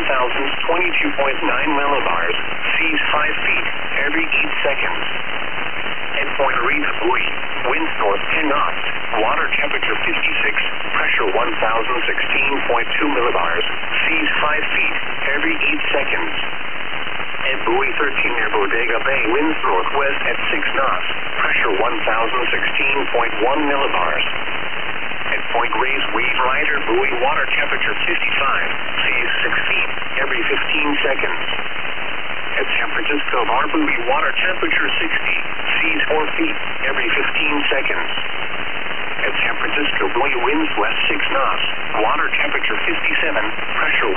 millibars, seas 5 feet every 8 seconds. At Point Arena buoy, winds north 10 knots, water temperature 56, pressure 1016.2 millibars, seas 5 feet every 8 seconds. At buoy 13 near Bodega Bay, winds northwest at 6 knots, pressure 1016.1 millibars. At Point Reyes Wave Rider buoy, water temperature 55, seas 6 feet every 15 seconds. At San Francisco Bar buoy, water temperature 60, seas 4 feet every 15 seconds. At San Francisco buoy, winds west 6 knots, water temperature 57, pressure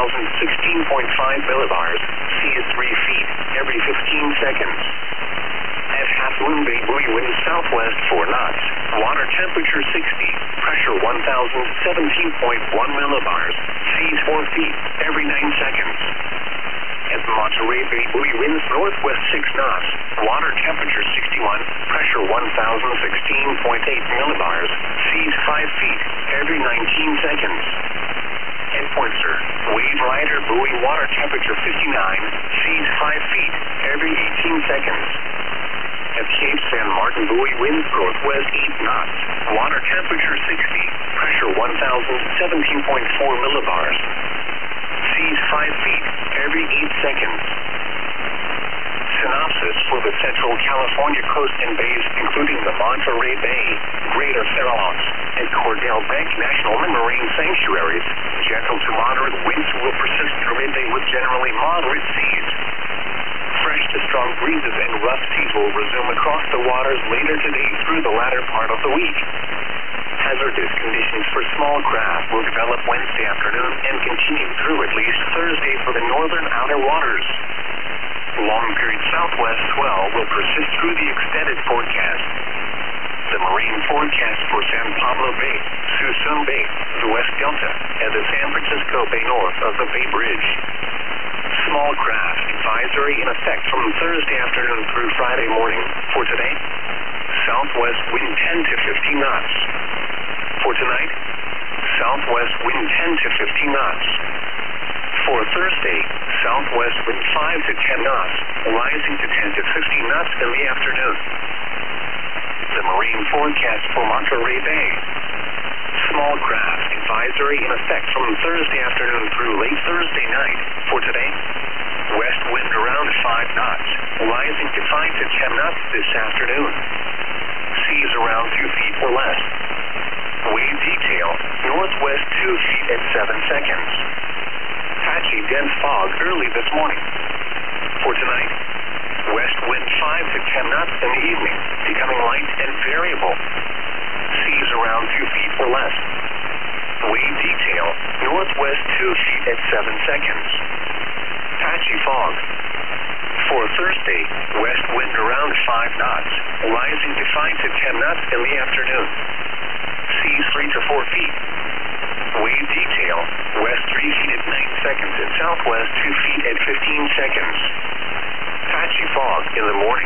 1016.5 millibars, seas 3 feet every 15 seconds. At Half Moon Bay buoy, winds southwest 4 knots, water temperature 60, pressure 1017.1 millibars, seas 4 feet every 9 seconds. At Monterey Bay buoy, winds northwest 6 knots, water temperature 61, pressure 1016.8 millibars, seas 5 feet every 19 seconds. At Point Sur, Wave Rider buoy, water temperature 59, seas 5 feet every 18 seconds. At Cape San Martin buoy, winds northwest 8 knots, water temperature 60, pressure 1017.4 millibars, seas 5 feet every 8 seconds. Synopsis for the Central California coast and bays, including the Monterey Bay, Greater Farallones, and Cordell Bank National Marine Sanctuaries, gentle to moderate winds will persist through midday with generally moderate seas. Fresh to strong breezes and rough seas will resume across the waters later today through the latter part of the week. Hazardous conditions for small craft will develop Wednesday afternoon and continue through at least Thursday for the northern outer waters. Long-period southwest swell will persist through the extended forecast. The marine forecast for San Pablo Bay, Suisun Bay, the West Delta, and the San Francisco Bay north of the Bay Bridge. Small craft advisory in effect from Thursday afternoon through Friday morning. For today, southwest wind 10 to 15 knots. For tonight, southwest wind 10 to 15 knots. For Thursday, southwest wind 5 to 10 knots, rising to 10 to 15 knots in the afternoon. The marine forecast for Monterey Bay. Small craft advisory in effect from Thursday afternoon through late Thursday night. For today, west wind around 5 knots, rising to 5 to 10 knots this afternoon. Seas around 2 feet or less. Wave detail, northwest 2 feet at 7 seconds. Patchy dense fog early this morning. For tonight, west wind 5 to 10 knots in the evening, becoming light and variable. Seas around 2 feet or less. Wave detail, northwest 2 feet at 7 seconds. Patchy fog. For Thursday, west wind around 5 knots, rising to 5 to 10 knots in the afternoon. Seas 3 to 4 feet. Wave detail, west 3 feet at 9 seconds and southwest 2 feet at 15 seconds. Patchy fog in the morning.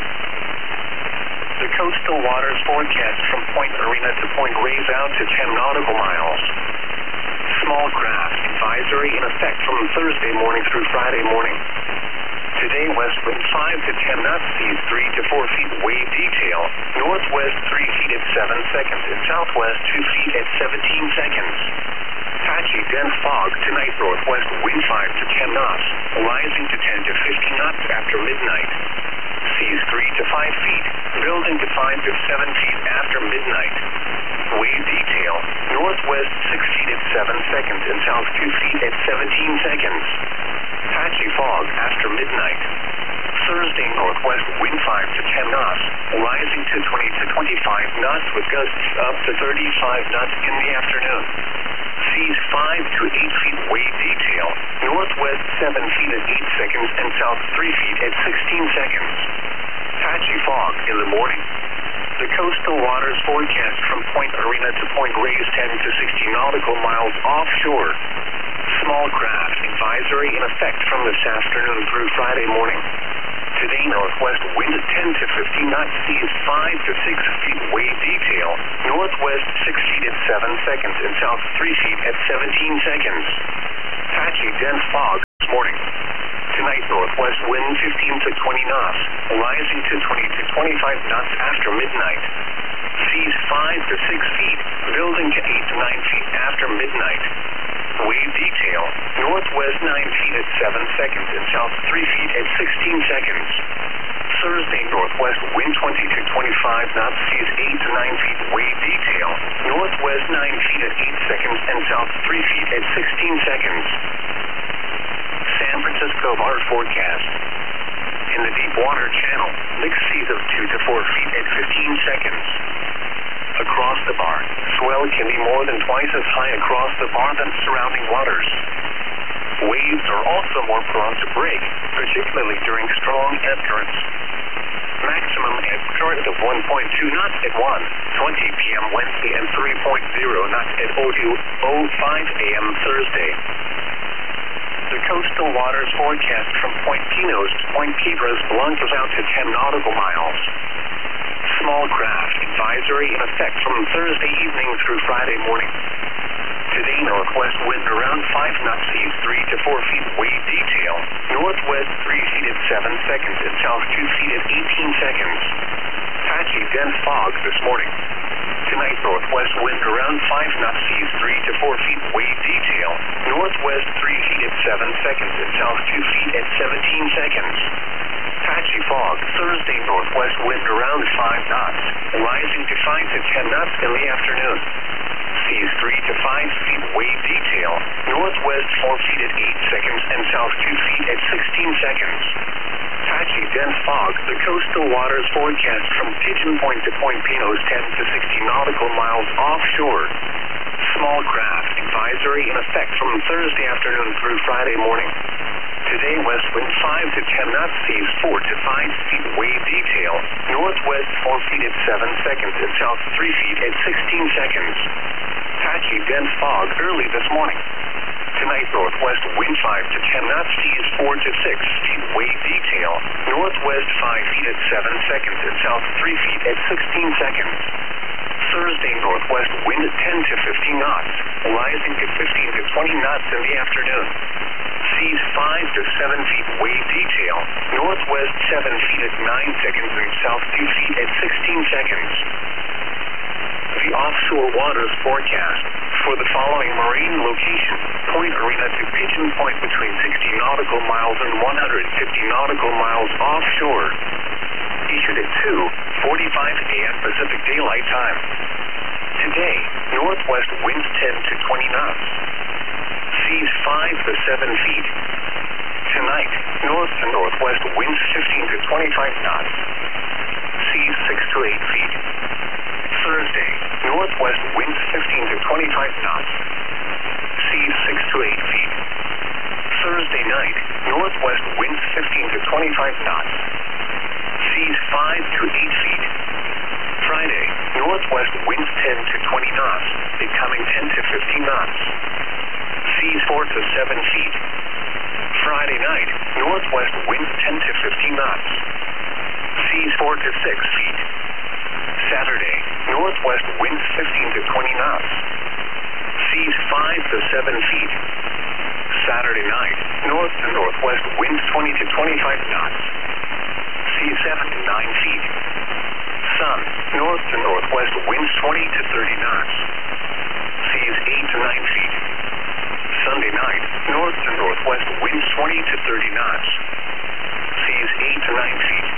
The coastal waters forecast from Point Arena to Point Reyes out to 10 nautical miles. Small craft advisory in effect from Thursday morning through Friday morning. Today, west wind 5 to 10 knots, seas 3 to 4 feet, wave detail, northwest 3 feet at 7 seconds and southwest 2 feet at 17 seconds. Patchy dense fog tonight, northwest wind 5 to 10 knots, rising to 10 to 15 knots after midnight. Seas 3 to 5 feet, building to 5 to 7 feet after midnight. Wave detail, northwest 6 feet at 7 seconds and south 2 feet at 17 seconds. Patchy fog after midnight. Thursday, northwest wind 5 to 10 knots, rising to 20 to 25 knots with gusts up to 35 knots in the afternoon. Seas 5 to 8 feet, wave detail, northwest 7 feet at 8 seconds and south 3 feet at 16 seconds. Patchy fog in the morning. The coastal waters forecast from Point Arena to Point Reyes 10 to 60 nautical miles offshore. Small craft advisory in effect from this afternoon through Friday morning. Today, northwest wind 10 to 15 knots, seas 5 to 6 feet, wave detail, northwest 6 feet at 7 seconds and south 3 feet at 17 seconds. Patchy dense fog 15 to 20 knots, rising to 20 to 25 knots after midnight. Seas 5 to 6 feet, building to 8 to 9 feet after midnight. Wave detail, northwest 9 feet at 7 seconds and south 3 feet at 16 seconds. Thursday, northwest wind 20 to 25 knots, seas 8 to 9 feet. Wave detail, northwest 9 feet at 8 seconds and south 3 feet at 16 seconds. San Francisco water forecast. In the deep water channel, mixed seas of 2 to 4 feet at 15 seconds. Across the bar, swell can be more than twice as high across the bar than surrounding waters. Waves are also more prone to break, particularly during strong ebb currents. Maximum ebb current of 1.2 knots at 1:20 p.m. Wednesday and 3.0 knots at 02:05 a.m. Thursday. The coastal waters forecast from Point Pinos to Point Quibra's launches out to 10 nautical miles. Small craft advisory in effect from Thursday evening through Friday morning. Today, northwest wind around 5 knots, seas 3 to 4 feet. Wave detail, northwest 3 feet at 7 seconds and south 2 feet at 18 seconds. Patchy dense fog this morning. Tonight, northwest wind around 5 knots, seas 3 to 4 feet. Wave detail, northwest 3 feet at 7 seconds and south 2 feet at 17 seconds. Patchy fog Thursday, northwest wind around 5 knots, rising to 5 to 10 knots in the afternoon. Seas 3 to 5 feet. Wave detail, northwest 4 feet at 8 seconds and south 2 feet at 16 seconds. Patchy dense fog, the coastal waters forecast from Pigeon Point to Point Pinos 10 to 60 nautical miles offshore. Small craft advisory in effect from Thursday afternoon through Friday morning. Today, west wind 5 to 10 knots, seas 4 to 5 feet. Wave detail, northwest 4 feet at 7 seconds and south 3 feet at 16 seconds. Patchy dense fog early this morning. Tonight, northwest wind 5 to 10 knots, seas 4 to 6 feet. Wave detail, northwest 5 feet at 7 seconds and south 3 feet at 16 seconds. Thursday, northwest wind 10 to 15 knots, rising to 15 to 20 knots in the afternoon. Seas 5 to 7 feet. Wave detail, northwest 7 feet at 9 seconds and south 2 feet at 16 seconds. The offshore waters forecast for the following marine locations: Point Arena to Pigeon Point between 60 nautical miles and 150 nautical miles offshore. Issued at 2:45 a.m. Pacific Daylight Time. Today, northwest winds 10 to 20 knots. Seas 5 to 7 feet. Tonight, north to northwest winds 15 to 25 knots. Seas 6 to 8 feet. Thursday, northwest winds 15 to 25 knots. Seas 6 to 8 feet. Thursday night, northwest winds 15 to 25 knots. Seas 5 to 8 feet. Friday, northwest winds 10 to 20 knots, becoming 10 to 15 knots. Seas 4 to 7 feet. Friday night, northwest winds 10 to 15 knots. Seas 4 to 6 feet. Saturday, northwest winds 15 to 20 knots. Seas 5 to 7 feet. Saturday night, north to northwest winds 20 to 25 knots. Seas 7 to 9 feet. Sun, north to northwest winds 20 to 30 knots. Seas 8 to 9 feet. Sunday night, north to northwest winds 20 to 30 knots. Seas 8 to 9 feet.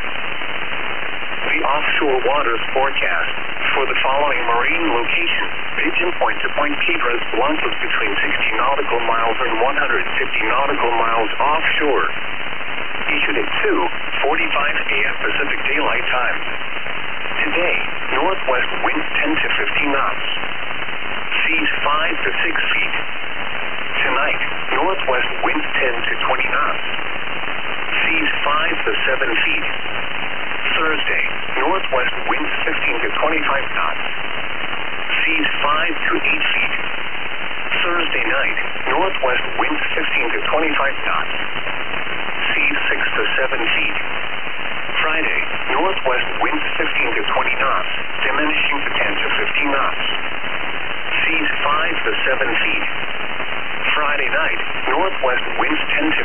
The offshore waters forecast for the following marine locations: Pigeon Point to Point Quibra's launches between 60 nautical miles and 150 nautical miles offshore. Issued at 2:45 a.m. Pacific Daylight Time. Today, northwest winds 10 to 15 knots. Seas 5 to 6 feet. Tonight, northwest winds 10 to 20 knots. Seas 5 to 7 feet. Thursday, northwest winds 15 to 25 knots. Seas 5 to 8 feet. Thursday night, northwest winds 15 to 25 knots.